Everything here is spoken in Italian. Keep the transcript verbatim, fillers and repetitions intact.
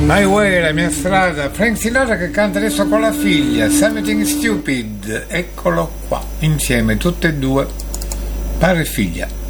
My Way, la mia strada. Frank Sinatra che canta adesso con la figlia, Something Stupid. Eccolo qua, insieme, tutte e due, padre e figlia.